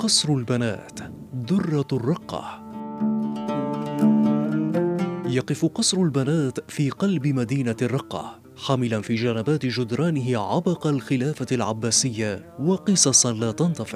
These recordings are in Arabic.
قصر البنات درة الرقة. يقف قصر البنات في قلب مدينة الرقة، حاملا في جنبات جدرانه عبق الخلافة العباسية وقصصا لا تنطفئ.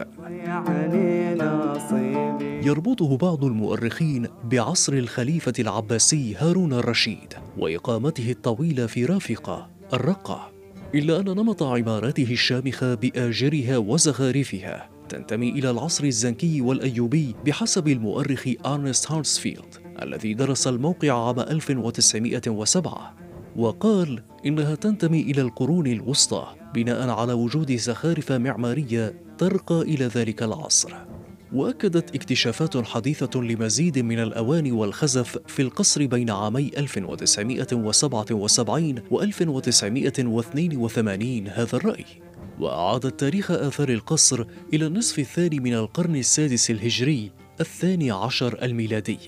يربطه بعض المؤرخين بعصر الخليفة العباسي هارون الرشيد وإقامته الطويلة في رافقة الرقة، إلا أن نمط عمارته الشامخة بآجرها وزخارفها تنتمي إلى العصر الزنكي والأيوبي بحسب المؤرخ أرنست هارتسفيلد الذي درس الموقع عام 1907، وقال إنها تنتمي إلى القرون الوسطى بناء على وجود زخارف معمارية ترقى إلى ذلك العصر. وأكدت اكتشافات حديثة لمزيد من الأواني والخزف في القصر بين عامي 1977 و 1982 هذا الرأي، وأعادت تاريخ آثار القصر إلى النصف الثاني من القرن السادس الهجري 12 الميلادي.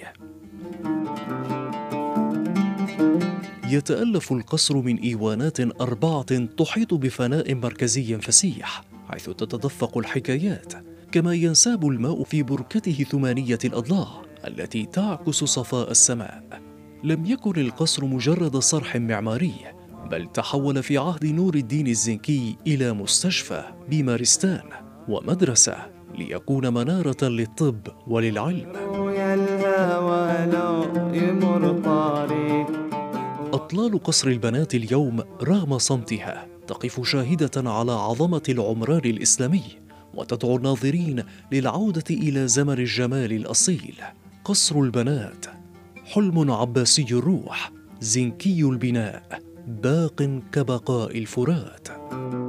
يتألف القصر من إيوانات 4 تحيط بفناء مركزي فسيح حيث تتدفق الحكايات، كما ينساب الماء في بركته 8 الأضلاع التي تعكس صفاء السماء. لم يكن القصر مجرد صرح معماري، بل تحول في عهد نور الدين الزنكي إلى مستشفى بمارستان ومدرسة ليكون منارة للطب وللعلم. أطلال قصر البنات اليوم رغم صمتها تقف شاهدة على عظمة العمران الإسلامي وتدعو الناظرين للعودة إلى زمن الجمال الأصيل. قصر البنات حلم عباسي الروح، زنكي البناء، باق كبقاء الفرات.